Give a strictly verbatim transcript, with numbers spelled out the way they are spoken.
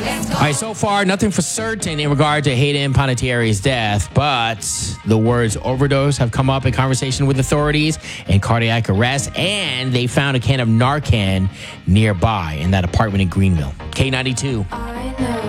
All right, so far, nothing for certain in regard to Hayden Panettiere's death, but the words overdose have come up in conversation with authorities and cardiac arrest, and they found a can of Narcan nearby in that apartment in Greenville. K ninety-two.